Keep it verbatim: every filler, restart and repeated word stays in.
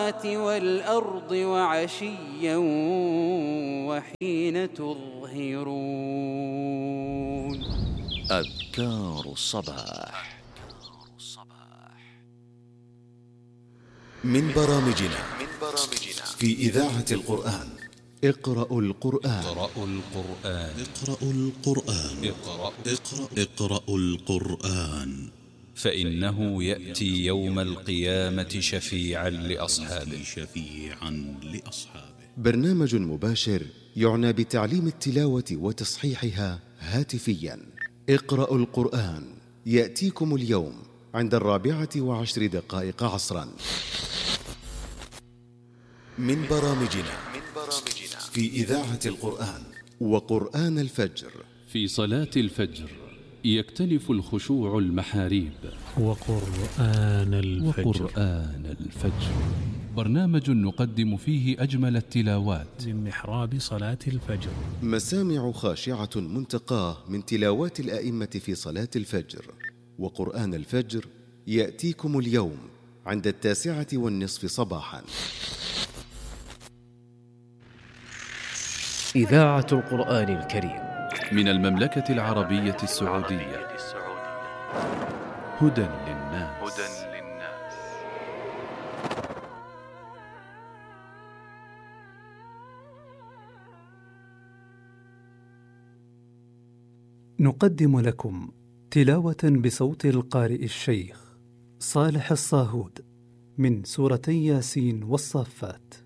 والأرض وعشيا وحين تظهرون. أذكار الصباح. من برامجنا في إذاعة القرآن. اقرأوا القرآن. اقرأوا القرآن. اقرأوا القرآن. اقرأ اقرأ اقرأوا القرآن، فإنه يأتي يوم القيامة شفيعا لأصحابه. شفيعا لأصحابه. برنامج مباشر يعنى بتعليم التلاوة وتصحيحها هاتفيا. اقرأوا القرآن يأتيكم اليوم عند الرابعة وعشر دقائق عصرا. من برامجنا في إذاعة القرآن. وقرآن الفجر. في صلاة الفجر يكتنف الخشوع المحاريب. وقرآن الفجر. وقرآن الفجر برنامج نقدم فيه أجمل التلاوات من محراب صلاة الفجر. مسامع خاشعة منتقاه من تلاوات الأئمة في صلاة الفجر. وقرآن الفجر يأتيكم اليوم عند التاسعة والنصف صباحا. إذاعة القرآن الكريم من المملكة العربية السعودية. هدى للناس. نقدم لكم تلاوة بصوت القارئ الشيخ صالح الصاهود من سورتي ياسين والصافات.